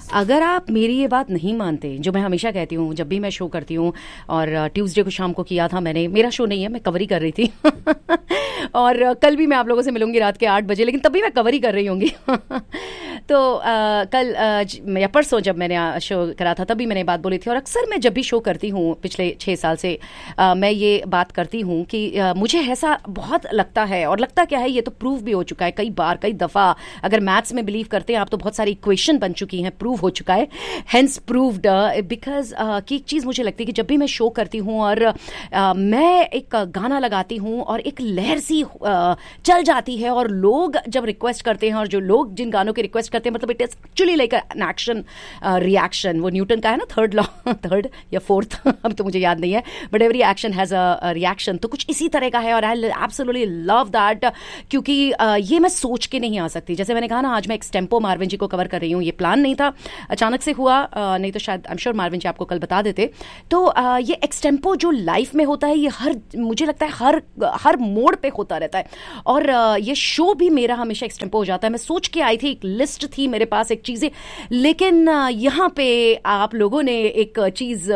अगर आप मेरी ये बात नहीं मानते, जो मैं हमेशा कहती हूँ जब भी मैं शो करती हूँ, और ट्यूसडे को शाम को किया था मैंने, मेरा शो नहीं है, मैं कवर ही कर रही थी और कल भी मैं आप लोगों से मिलूंगी रात के 8 बजे, लेकिन तब भी मैं कवर ही कर रही होंगी तो कल या परसों जब मैंने शो करा था तभी मैंने बात बोली थी, और अक्सर मैं जब भी शो करती हूँ पिछले 6 साल से मैं ये बात करती हूँ कि मुझे ऐसा बहुत लगता है, और लगता क्या है ये तो प्रूव भी हो चुका है कई बार, कई दफ़ा। अगर मैथ्स में बिलीव करते हैं आप तो बहुत सारी इक्वेशन बन चुकी हैं, प्रूव हो चुका है, हेंस प्रूव्ड, बिकॉज कि एक चीज़ मुझे लगती है कि जब भी मैं शो करती हूँ और मैं एक गाना लगाती हूँ और एक लहर सी चल जाती है, और लोग जब रिक्वेस्ट करते हैं, और जो लोग जिन गानों की रिक्वेस्ट करते हैं, मतलब it is actually like an action reaction. वो न्यूटन का है ना थर्ड लॉ, थर्ड या फोर्थ अब तो मुझे याद नहीं है, but every action has a reaction. तो कुछ इसी तरह का है, और आई एब्सोल्युटली लव दैट, क्योंकि ये मैं सोच के नहीं आ सकती। जैसे मैंने कहा ना, आज मैं एक्सटेम्पो मार्विन जी को कवर कर रही हूँ, ये प्लान नहीं था, अचानक से हुआ, नहीं तो शायद आई एम श्योर मार्विन जी आपको कल बता देते। तो ये एक्सटेम्पो जो लाइफ में होता है, ये मुझे लगता है हर मोड़ पे होता रहता है, और ये शो भी मेरा हमेशा एक्सटेम्पो हो जाता है। मैं सोच के आई थी, एक लिस्ट थी मेरे पास एक चीज़ें, लेकिन यहाँ पे आप लोगों ने एक चीज़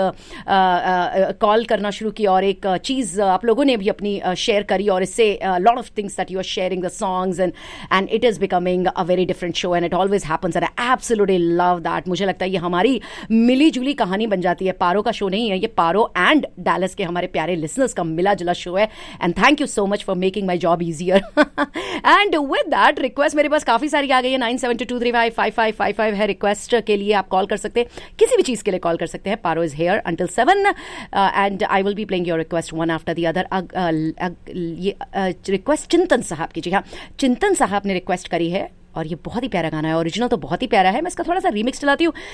कॉल करना शुरू की, और एक चीज़ आप लोगों ने भी अपनी शेयर करी, और इससे lot of things that you are sharing the songs, and it is becoming a very different show, and it always happens, and I absolutely love that. मुझे लगता है ये हमारी मिली जुली कहानी बन जाती है। पारो का शो नहीं है ये, पारो एंड डैलस के हमारे प्यारे लिसनर्स का मिला जुला शो है, and thank you so much for making my job easier. And with that request मेरे पास काफ़ी सारी आ गई है, 9722355555 है रिक्वेस्ट के लिए। आप कॉल कर सकते हैं, किसी भी चीज़ के लिए कॉल कर सकते हैं। पारो is here until 7 and I will be playing your request one after the other. ये रिक्वेस्ट चिंतन साहब की, जी हाँ, चिंतन साहब ने रिक्वेस्ट करी है, और ये बहुत ही प्यारा गाना है, ओरिजिनल तो बहुत ही प्यारा है। मैं इसका थोड़ा सा रीमिक्स चलाती हूँ,